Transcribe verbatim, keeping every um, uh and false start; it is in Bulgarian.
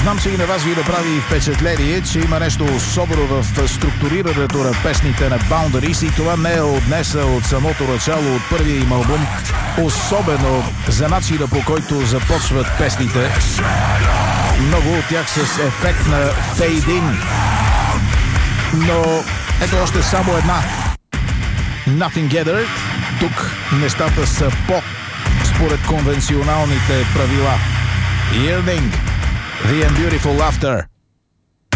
знам, че и на вас ви направи впечатление, че има нещо особено в структурирането на песните на Boundaries и това не е от днес, а от самото начало, от първия им албум, особено за начина, по който започват песните. Много от тях с ефект на фейд-ин. Но ето още само една. Nothing Gathered. Тук нещата са по според конвенционалните правила. Yearning, The Beautiful Laughter.